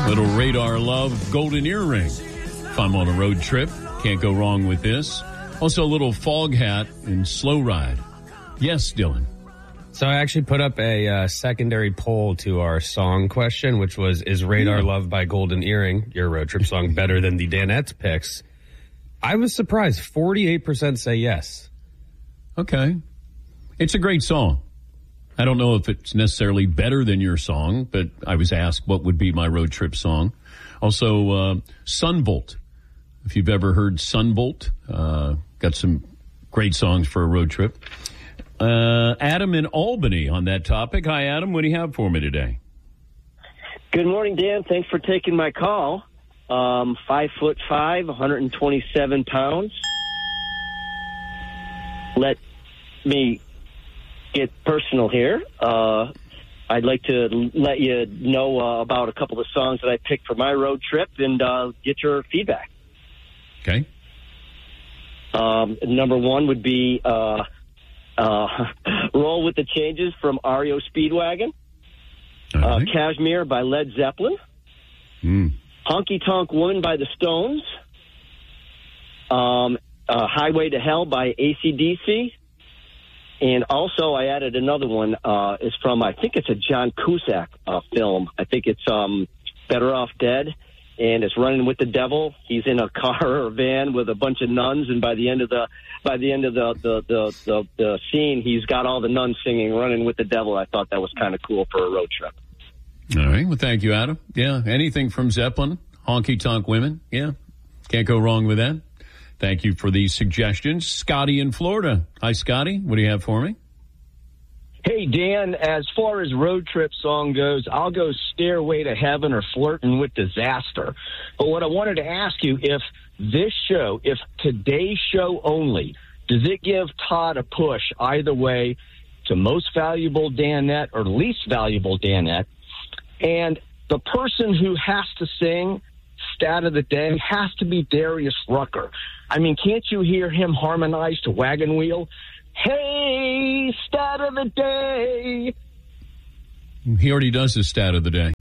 Little Radar Love, Golden Earring. If I'm on a road trip, can't go wrong with this. Also, a little Fog Hat and Slow Ride. Yes, Dylan. So I actually put up a secondary poll to our song question, which was, is Radar Love by Golden Earring, your road trip song, better than the Danettes picks? I was surprised. 48% say yes. Okay. It's a great song. I don't know if it's necessarily better than your song, but I was asked what would be my road trip song. Also, Sunbolt. If you've ever heard Sunbolt, got some great songs for a road trip. Adam in Albany on that topic. Hi, Adam. What do you have for me today? Good morning, Dan. Thanks for taking my call. 5'5", 127 pounds. Let me get personal here. I'd like to let you know about a couple of songs that I picked for my road trip and get your feedback. Okay. Number one would be Roll with the Changes from REO Speedwagon. Right. Cashmere by Led Zeppelin. Honky Tonk Woman by the Stones. Highway to Hell by AC/DC. And also I added another one. Is from, I think it's a John Cusack film. I think it's Better Off Dead. And it's Running with the Devil. He's in a car or a van with a bunch of nuns, and by the end of the scene, he's got all the nuns singing "Running with the Devil." I thought that was kind of cool for a road trip. All right. Well, thank you, Adam. Yeah, anything from Zeppelin, Honky Tonk Women. Yeah, can't go wrong with that. Thank you for these suggestions. Scotty in Florida. Hi, Scotty. What do you have for me? Hey, Dan, as far as road trip song goes, I'll go Stairway to Heaven or Flirting with Disaster. But what I wanted to ask you, if today's show only, does it give Todd a push either way to most valuable Danette or least valuable Danette? And the person who has to sing Stat of the Day has to be Darius Rucker. I mean, can't you hear him harmonize to Wagon Wheel? Hey, Stat of the Day. He already does the Stat of the Day.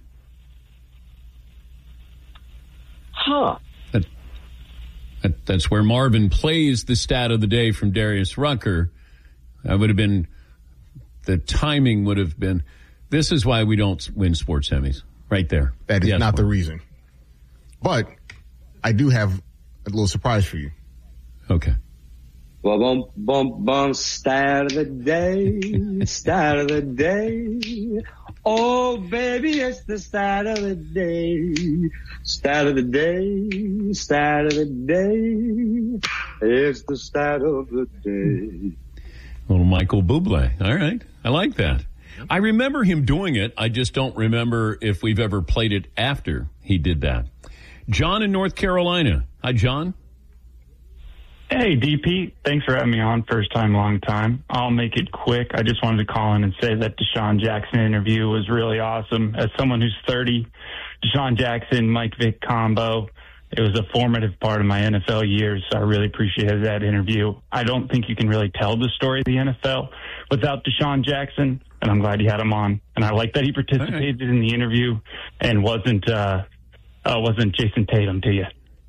Huh. That's where Marvin plays the Stat of the Day from Darius Rucker. That would have been, the timing would have been, this is why we don't win sports semis. Right there. That is not the reason. But I do have a little surprise for you. Okay. Bum, bum, bum, Stat of the Day, Stat of the Day. Oh, baby, it's the Stat of the Day. Stat of the Day, Stat of the Day. It's the Stat of the Day. Little Michael Bublé. All right. I like that. I remember him doing it. I just don't remember if we've ever played it after he did that. John in North Carolina. Hi, John. Hey, DP. Thanks for having me on. First time, long time. I'll make it quick. I just wanted to call in and say that Deshaun Jackson interview was really awesome. As someone who's 30, Deshaun Jackson, Mike Vick combo, it was a formative part of my NFL years, so I really appreciated that interview. I don't think you can really tell the story of the NFL without Deshaun Jackson, and I'm glad you had him on. And I like that he participated in the interview and wasn't Jason Tatum to you.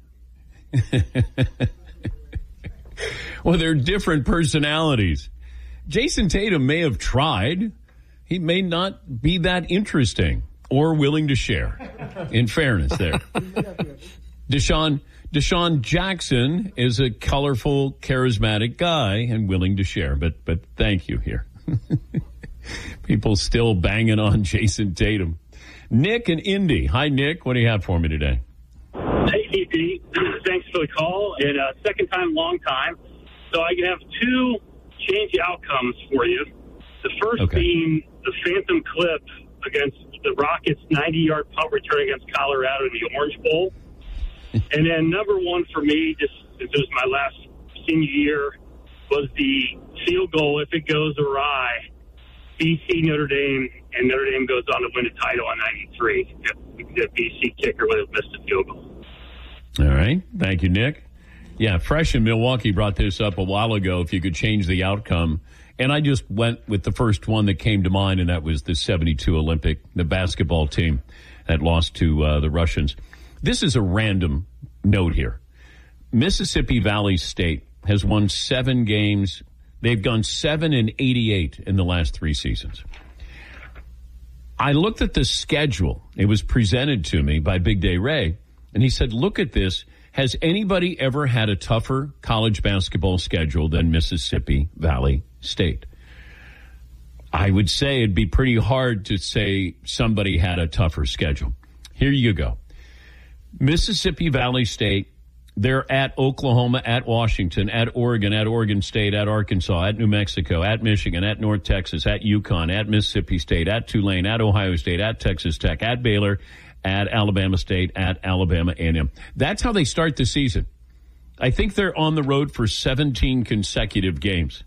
Well, they're different personalities. Jason Tatum may have tried. He may not be that interesting or willing to share, in fairness there. Deshaun Jackson is a colorful, charismatic guy and willing to share, but thank you here. People still banging on Jason Tatum. Nick and Indy. Hi, Nick. What do you have for me today? Hey, DP. Thanks for the call. And second time, long time. So I have two change outcomes for you. The first being the Phantom Clip against the Rockets' 90-yard punt return against Colorado in the Orange Bowl. And then number one for me, just since it was my last senior year, was the field goal, if it goes awry, BC Notre Dame, and Notre Dame goes on to win a title in 93. The BC kicker would have missed a field goal. All right. Thank you, Nick. Yeah, Fresh in Milwaukee brought this up a while ago, if you could change the outcome. And I just went with the first one that came to mind, and that was the 72 Olympic, the basketball team. that lost to the Russians. This is a random note here. Mississippi Valley State has won 7 games. They've gone 7-88 in the last 3 seasons. I looked at the schedule. It was presented to me by Big Day Ray, and he said, look at this. Has anybody ever had a tougher college basketball schedule than Mississippi Valley State? I would say it'd be pretty hard to say somebody had a tougher schedule. Here you go. Mississippi Valley State, they're at Oklahoma, at Washington, at Oregon State, at Arkansas, at New Mexico, at Michigan, at North Texas, at UConn, at Mississippi State, at Tulane, at Ohio State, at Texas Tech, at Baylor, at Alabama State, at Alabama A&M. That's how they start the season. I think they're on the road for 17 consecutive games.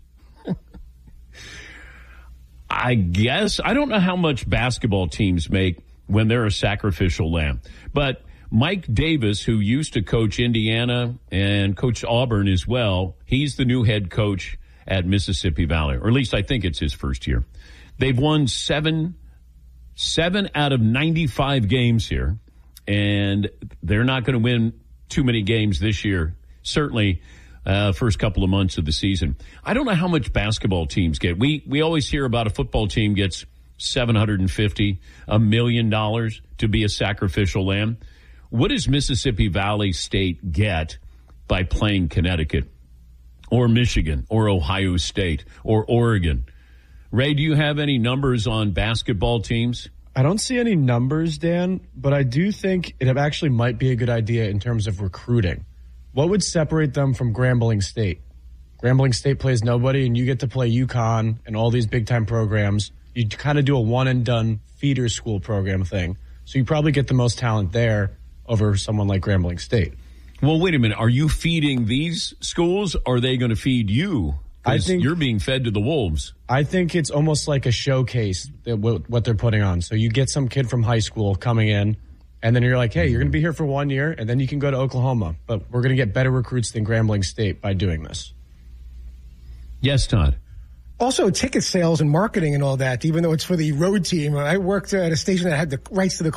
I guess, I don't know how much basketball teams make when they're a sacrificial lamb, but Mike Davis, who used to coach Indiana and coached Auburn as well, he's the new head coach at Mississippi Valley, or at least I think it's his first year. They've won 7 out of 95 games here, and they're not going to win too many games this year, certainly first couple of months of the season. I don't know how much basketball teams get. We always hear about a football team gets $750, $1 million to be a sacrificial lamb. What does Mississippi Valley State get by playing Connecticut or Michigan or Ohio State or Oregon? Ray, do you have any numbers on basketball teams? I don't see any numbers, Dan, but I do think it actually might be a good idea in terms of recruiting. What would separate them from Grambling State? Grambling State plays nobody, and you get to play UConn and all these big-time programs. You kind of do a one-and-done feeder school program thing. So you probably get the most talent there over someone like Grambling State. Well, wait a minute. Are you feeding these schools, or are they going to feed you? I think you're being fed to the wolves. I think it's almost like a showcase, what they're putting on. So you get some kid from high school coming in, and then you're like, hey, you're going to be here for 1 year, and then you can go to Oklahoma. But we're going to get better recruits than Grambling State by doing this. Yes, Todd. Also, ticket sales and marketing and all that, even though it's for the road team. I worked at a station that had the rights to the